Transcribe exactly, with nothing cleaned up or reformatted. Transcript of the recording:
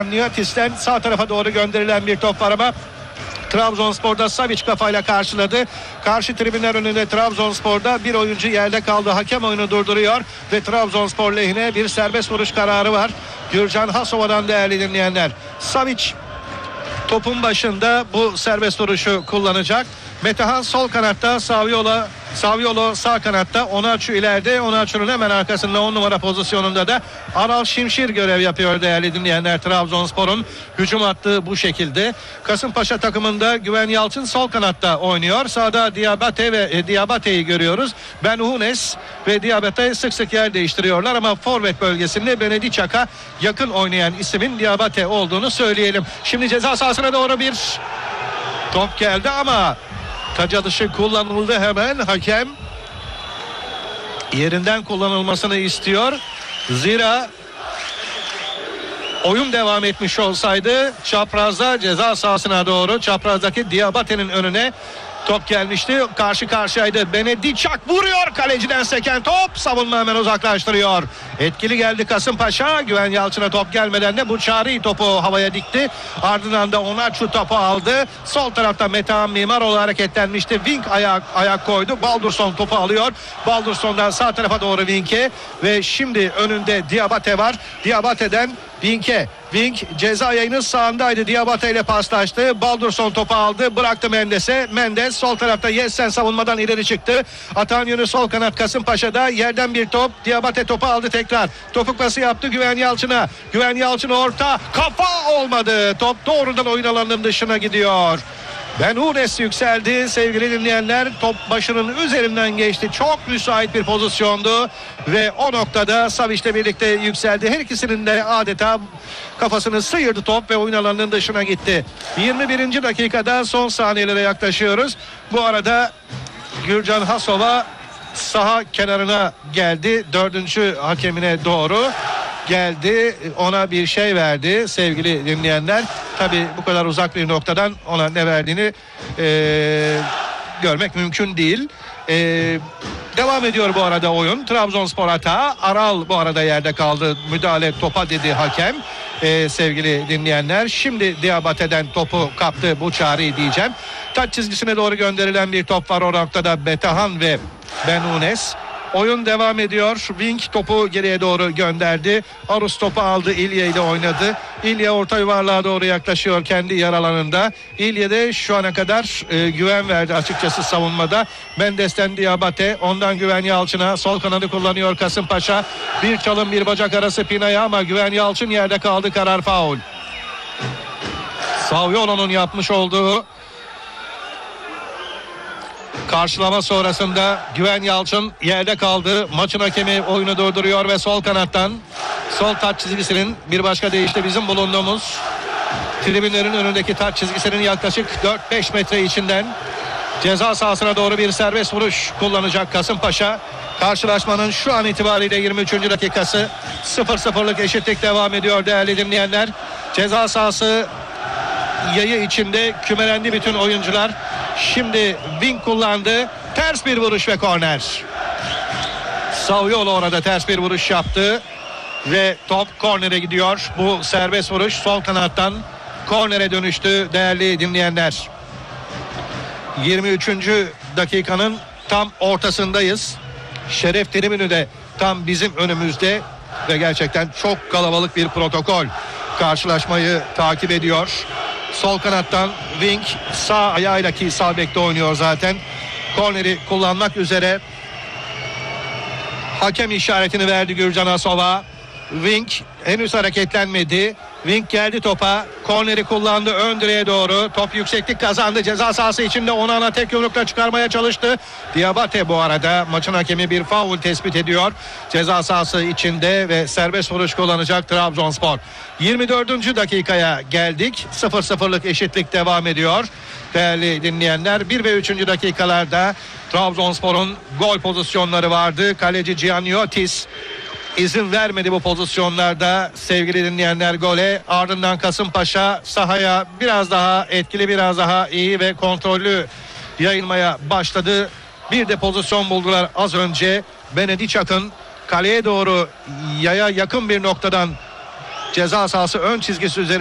Niyatis'ten sağ tarafa doğru gönderilen bir top var ama Trabzonspor'da Savic kafayla karşıladı. Karşı tribünler önünde Trabzonspor'da bir oyuncu yerde kaldı. Hakem oyunu durduruyor ve Trabzonspor lehine bir serbest vuruş kararı var. Gürcan Hasova'dan değerli dinleyenler. Savic topun başında bu serbest vuruşu kullanacak. Metehan sol kanatta, Saviola Saviolo sağ kanatta, Onaçu ileride. Onaçu'nun hemen arkasında on numara pozisyonunda da Aral Şimşir görev yapıyor değerli dinleyenler. Trabzonspor'un hücum hattı bu şekilde. Kasımpaşa takımında Güven Yalçın sol kanatta oynuyor. Sağda Diabate ve e, Diabate'yi görüyoruz. Ben Hunes ve Diabate sık sık yer değiştiriyorlar ama forvet bölgesinde Benedicak'a yakın oynayan ismin Diabate olduğunu söyleyelim. Şimdi ceza sahasına doğru bir top geldi ama taca dışı kullanıldı hemen. Hakem yerinden kullanılmasını istiyor. Zira oyun devam etmiş olsaydı çaprazda ceza sahasına doğru, çaprazdaki Diabate'nin önüne top gelmişti. Karşı karşıyaydı. Benedicak vuruyor. Kaleciden seken top. Savunma hemen uzaklaştırıyor. Etkili geldi Kasımpaşa. Güven Yalçın'a top gelmeden de Buçari topu havaya dikti. Ardından da Onaçu topu aldı. Sol tarafta Metehan Mimaroğlu hareketlenmişti. Wink ayak, ayak koydu. Baldursson topu alıyor. Baldursson'dan sağ tarafa doğru Wink'e ve şimdi önünde Diabate var. Diabate'den Wink'e. Wink ceza yayının sağındaydı. Diabate ile paslaştı. Baldursson topu aldı. Bıraktı Mendes'e. Mendes sol tarafta Yessen savunmadan ileri çıktı. Atan yönü sol kanat Kasımpaşa'da. Yerden bir top. Diabate topu aldı tekrar. Topuk pası yaptı Güven Yalçın'a. Güven Yalçın orta. Kafa olmadı. Top doğrudan oyun alanının dışına gidiyor. Ben Hunes yükseldi sevgili dinleyenler. Top başının üzerinden geçti. Çok müsait bir pozisyondu. Ve o noktada Savic'le birlikte yükseldi. Her ikisinin de adeta kafasını sıyırdı top ve oyun alanının dışına gitti. yirmi birinci dakikada son saniyelere yaklaşıyoruz. Bu arada Gürcan Hasova saha kenarına geldi. Dördüncü hakemine doğru geldi, ona bir şey verdi sevgili dinleyenler. Tabi bu kadar uzak bir noktadan ona ne verdiğini e, görmek mümkün değil. E, devam ediyor bu arada oyun. Trabzonspor hata. Aral bu arada yerde kaldı. Müdahale topa dedi hakem. E, sevgili dinleyenler. Şimdi Diabate'den topu kaptı Buçari diyeceğim. Taç çizgisine doğru gönderilen bir top var o noktada. Metehan ve Ben Hunes. Oyun devam ediyor. Wink topu geriye doğru gönderdi. Arus topu aldı. İlya ile oynadı. İlya orta yuvarlığa doğru yaklaşıyor kendi yer alanında. İlya de şu ana kadar e, güven verdi açıkçası savunmada. Mendes'ten Diabate, ondan Güven Yalçın'a, sol kanadı kullanıyor Kasımpaşa. Bir çalım bir bacak arası Pina'ya ama Güven Yalçın yerde kaldı, karar faul. Saviolo'nun yapmış olduğu karşılama sonrasında Güven Yalçın yerde kaldı. Maçın hakemi oyunu durduruyor ve sol kanattan, sol taç çizgisinin bir başka deyişle bizim bulunduğumuz tribünlerin önündeki taç çizgisinin yaklaşık dört beş metre içinden ceza sahasına doğru bir serbest vuruş kullanacak Kasımpaşa. Karşılaşmanın şu an itibariyle yirmi üçüncü dakikası, sıfır sıfırlık eşitlik devam ediyor değerli dinleyenler. Ceza sahası yayı içinde kümelendi bütün oyuncular. Şimdi Wink kullandı. Ters bir vuruş ve korner. Saviolo orada ters bir vuruş yaptı. Ve top kornere gidiyor. Bu serbest vuruş sol kanattan kornere dönüştü değerli dinleyenler. yirmi üçüncü dakikanın tam ortasındayız. Şeref tribünü de tam bizim önümüzde. Ve gerçekten çok kalabalık bir protokol karşılaşmayı takip ediyor. Sol kanattan Wink sağ ayağıyla, ki sağ bekte oynuyor zaten, korneri kullanmak üzere. Hakem işaretini verdi Gürcan Hasova. Wink henüz hareketlenmedi. Wink geldi topa. Korneri kullandı ön direğe doğru. Top yükseklik kazandı. Ceza sahası içinde Onana tek yumrukla çıkarmaya çalıştı. Diabate bu arada maçın hakemi bir faul tespit ediyor. Ceza sahası içinde ve serbest vuruş kullanacak Trabzonspor. yirmi dördüncü dakikaya geldik. sıfır sıfırlık eşitlik devam ediyor. Değerli dinleyenler, bir ve üçüncü dakikalarda Trabzonspor'un gol pozisyonları vardı. Kaleci Gianniotis İzin vermedi bu pozisyonlarda sevgili dinleyenler gole. Ardından Kasımpaşa sahaya biraz daha etkili, biraz daha iyi ve kontrollü yayılmaya başladı. Bir de pozisyon buldular az önce. Benedicak'ın kaleye doğru yaya yakın bir noktadan Ceza sahası ön çizgisi üzerinde.